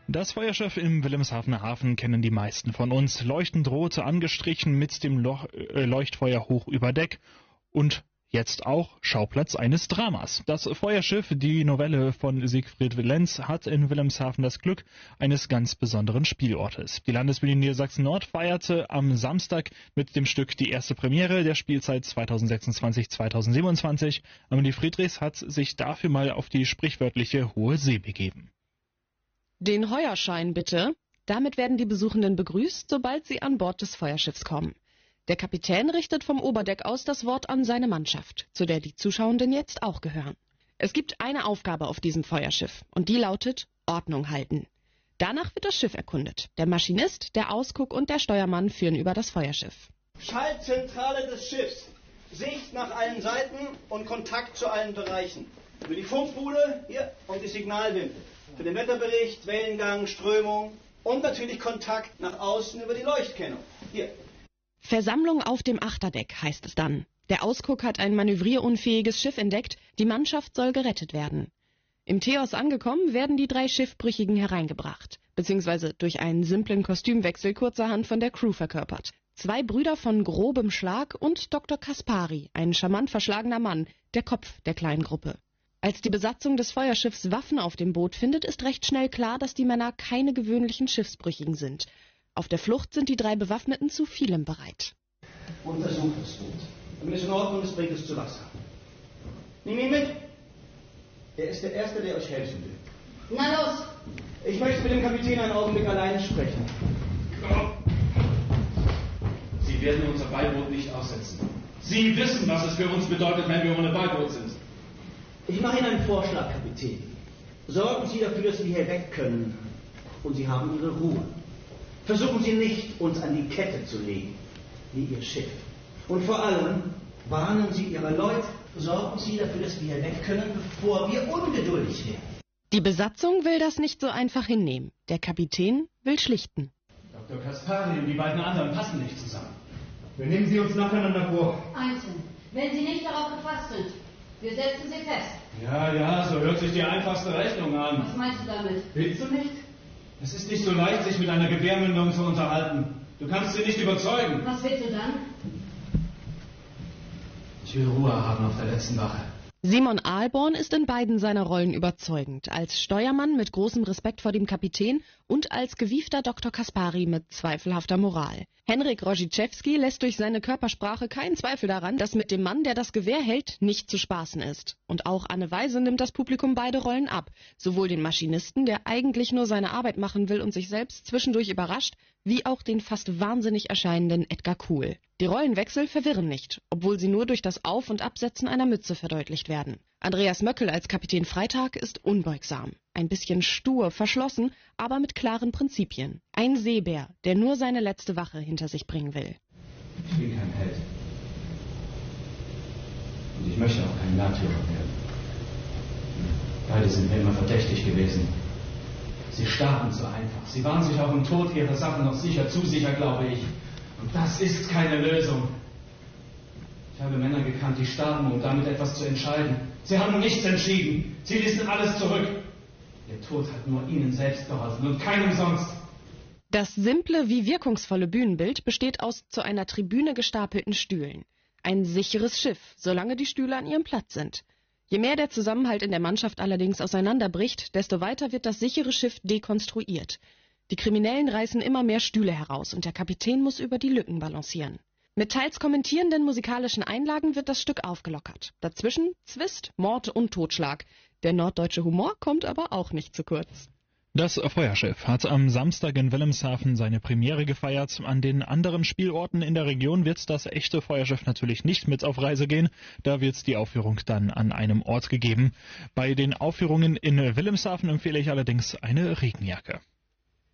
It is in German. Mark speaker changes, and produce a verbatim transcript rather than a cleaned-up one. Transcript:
Speaker 1: Das Feuerschiff im Wilhelmshavener Hafen kennen die meisten von uns. Leuchtend rot angestrichen mit dem Loch, äh, Leuchtfeuer hoch über Deck und jetzt auch Schauplatz eines Dramas. Das Feuerschiff, die Novelle von Siegfried Lenz, hat in Wilhelmshaven das Glück eines ganz besonderen Spielortes. Die Landesbühne Niedersachsen-Nord feierte am Samstag mit dem Stück die erste Premiere der Spielzeit zweitausendsechsundzwanzig zweitausendsiebenundzwanzig. Amelie Friedrichs hat sich dafür mal auf die sprichwörtliche hohe See begeben.
Speaker 2: Den Heuerschein bitte. Damit werden die Besuchenden begrüßt, sobald sie an Bord des Feuerschiffs kommen. Der Kapitän richtet vom Oberdeck aus das Wort an seine Mannschaft, zu der die Zuschauenden jetzt auch gehören. Es gibt eine Aufgabe auf diesem Feuerschiff und die lautet Ordnung halten. Danach wird das Schiff erkundet. Der Maschinist, der Ausguck und der Steuermann führen über das Feuerschiff.
Speaker 3: Schaltzentrale des Schiffs. Sicht nach allen Seiten und Kontakt zu allen Bereichen. Über die Funkbude hier und die Signalwimpel. Für den Wetterbericht, Wellengang, Strömung und natürlich Kontakt nach außen über die Leuchtkennung. Hier.
Speaker 2: Versammlung auf dem Achterdeck heißt es dann. Der Ausguck hat ein manövrierunfähiges Schiff entdeckt, die Mannschaft soll gerettet werden. Im Teos angekommen, werden die drei Schiffbrüchigen hereingebracht, beziehungsweise durch einen simplen Kostümwechsel kurzerhand von der Crew verkörpert. Zwei Brüder von grobem Schlag und Doktor Kaspari, ein charmant verschlagener Mann, der Kopf der kleinen Gruppe. Als die Besatzung des Feuerschiffs Waffen auf dem Boot findet, ist recht schnell klar, dass die Männer keine gewöhnlichen Schiffsbrüchigen sind. Auf der Flucht sind die drei Bewaffneten zu vielem bereit.
Speaker 3: Untersucht das Boot. Wenn es in Ordnung ist, bringt es zu Wasser. Nimm ihn mit. Er ist der Erste, der euch helfen will.
Speaker 4: Na los!
Speaker 3: Ich möchte mit dem Kapitän einen Augenblick allein sprechen.
Speaker 5: Sie werden unser Beiboot nicht aussetzen. Sie wissen, was es für uns bedeutet, wenn wir ohne Beiboot sind.
Speaker 3: Ich mache Ihnen einen Vorschlag, Kapitän. Sorgen Sie dafür, dass wir hier weg können. Und Sie haben Ihre Ruhe. Versuchen Sie nicht, uns an die Kette zu legen, wie Ihr Schiff. Und vor allem warnen Sie Ihre Leute. Sorgen Sie dafür, dass wir hier weg können, bevor wir ungeduldig werden.
Speaker 2: Die Besatzung will das nicht so einfach hinnehmen. Der Kapitän will schlichten.
Speaker 5: Doktor Kaspari und die beiden anderen passen nicht zusammen.
Speaker 6: Wir nehmen Sie uns nacheinander vor.
Speaker 4: Einzeln. Wenn Sie nicht darauf gefasst sind, wir setzen Sie fest.
Speaker 5: Ja, ja, so hört sich die einfachste Rechnung an.
Speaker 4: Was meinst du damit?
Speaker 5: Willst du nicht? Es ist nicht so leicht, sich mit einer Gewehrmündung zu unterhalten. Du kannst sie nicht überzeugen.
Speaker 4: Was willst du dann?
Speaker 5: Ich will Ruhe haben auf der letzten Wache.
Speaker 2: Simon Ahlborn ist in beiden seiner Rollen überzeugend. Als Steuermann mit großem Respekt vor dem Kapitän und als gewiefter Doktor Kaspari mit zweifelhafter Moral. Henryk Rožičevský lässt durch seine Körpersprache keinen Zweifel daran, dass mit dem Mann, der das Gewehr hält, nicht zu spaßen ist. Und auch Anne Weise nimmt das Publikum beide Rollen ab. Sowohl den Maschinisten, der eigentlich nur seine Arbeit machen will und sich selbst zwischendurch überrascht, wie auch den fast wahnsinnig erscheinenden Edgar Kuhl. Die Rollenwechsel verwirren nicht, obwohl sie nur durch das Auf- und Absetzen einer Mütze verdeutlicht werden. Andreas Möckel als Kapitän Freitag ist unbeugsam. Ein bisschen stur, verschlossen, aber mit klaren Prinzipien. Ein Seebär, der nur seine letzte Wache hinter sich bringen will.
Speaker 5: Ich bin kein Held. Und ich möchte auch kein Märtyrer werden. Beide sind mir immer verdächtig gewesen. Sie starben so einfach. Sie waren sich auch im Tod ihrer Sache noch sicher, zu sicher, glaube ich. Und das ist keine Lösung. Ich habe Männer gekannt, die starben, um damit etwas zu entscheiden. Sie haben nichts entschieden. Sie ließen alles zurück. Ihr Tod hat nur ihnen selbst geholfen und keinem sonst.
Speaker 2: Das simple wie wirkungsvolle Bühnenbild besteht aus zu einer Tribüne gestapelten Stühlen. Ein sicheres Schiff, solange die Stühle an ihrem Platz sind. Je mehr der Zusammenhalt in der Mannschaft allerdings auseinanderbricht, desto weiter wird das sichere Schiff dekonstruiert. Die Kriminellen reißen immer mehr Stühle heraus und der Kapitän muss über die Lücken balancieren. Mit teils kommentierenden musikalischen Einlagen wird das Stück aufgelockert. Dazwischen Zwist, Mord und Totschlag. Der norddeutsche Humor kommt aber auch nicht zu kurz.
Speaker 1: Das Feuerschiff hat am Samstag in Wilhelmshaven seine Premiere gefeiert. An den anderen Spielorten in der Region wird das echte Feuerschiff natürlich nicht mit auf Reise gehen. Da wird die Aufführung dann an einem Ort gegeben. Bei den Aufführungen in Wilhelmshaven empfehle ich allerdings eine Regenjacke.